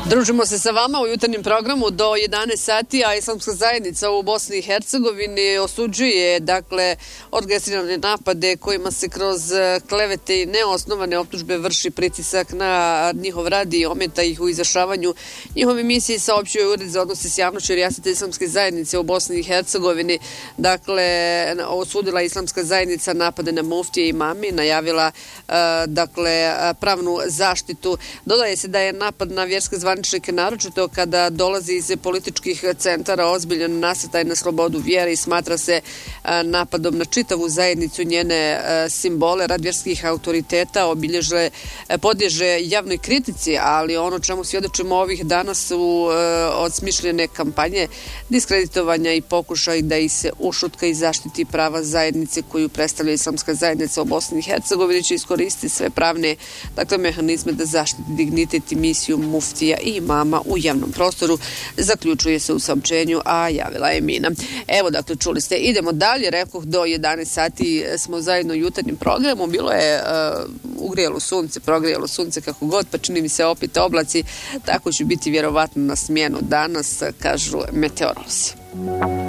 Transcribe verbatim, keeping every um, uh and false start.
Družimo se sa vama u jutarnjem programu do jedanaest sati, a Islamska zajednica u Bosni i Hercegovini osuđuje dakle orkestrirane napade kojima se kroz klevete i neosnovane optužbe vrši pritisak na njihov rad i ometa ih u izvršavanju njihove misije, saopćuje Ured za odnose s javnošću i rijasete Islamske zajednice u Bosni i Hercegovini. Dakle, osudila Islamska zajednica napade na muftije i imame, najavila dakle pravnu zaštitu. Dodaje se da je napad na vjerske zvaničnike, naročito kada dolazi iz političkih centara, ozbiljan nasrtaj na slobodu vjere i smatra se napadom na čitavu zajednicu, njene simbole. Rad vjerskih autoriteta obilježe, podliježe javnoj kritici, ali ono čemu svjedočimo ovih dana su odsmišljene kampanje diskreditovanja i pokušaj da ih se ušutka i zaštiti prava zajednice koju predstavlja Islamska zajednica u Bosni i Hercegovini, će iskoristiti sve pravne dakle mehanizme da zaštiti dignitet i misiju muftija i imama u javnom prostoru, zaključuje se u saopćenju, a javila je Mina. Evo, dakle, čuli ste, idemo dalje, rekoh do jedanaest sati smo zajedno u jutarnjem programu, bilo je uh, ugrijalo sunce, progrijalo sunce, kako god, pa čini mi se opet oblaci, tako će biti vjerovatno na smjenu danas, kažu meteorolozi.